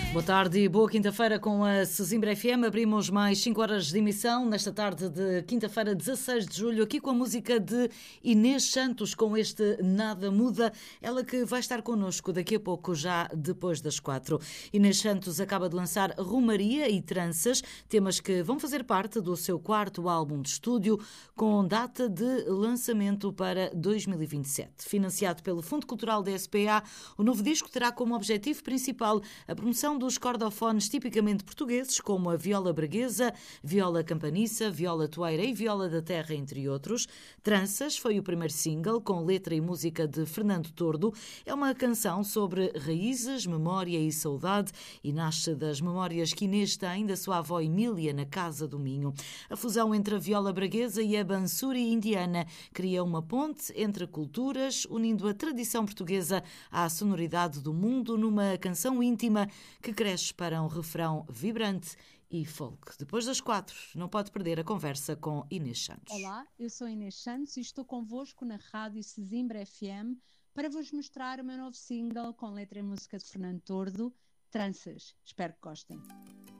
Boa tarde e boa quinta-feira com a Sesimbra FM. Abrimos mais 5 horas de emissão nesta tarde de quinta-feira, 16 de julho, aqui com a música de Inês Santos, com este Nada Muda. Ela que vai estar connosco daqui a pouco, já depois das 4. Inês Santos acaba de lançar Romaria e Tranças, temas que vão fazer parte do seu quarto álbum de estúdio, com data de lançamento para 2027. Financiado pelo Fundo Cultural da SPA, o novo disco terá como objetivo principal a promoção dos cordofones tipicamente portugueses, como a viola braguesa, viola campaniça, viola toeira e viola da terra, entre outros. Tranças foi o primeiro single, com letra e música de Fernando Tordo. É uma canção sobre raízes, memória e saudade, e nasce das memórias que Inês tem da sua avó Emília na Casa do Minho. A fusão entre a viola braguesa e a bansuri indiana cria uma ponte entre culturas, unindo a tradição portuguesa à sonoridade do mundo numa canção íntima que cresce para um refrão vibrante e folk. Depois das 4, não pode perder a conversa com Inês Santos. Olá, eu sou Inês Santos e estou convosco na rádio Sesimbra FM para vos mostrar o meu novo single com letra e música de Fernando Tordo, Tranças. Espero que gostem.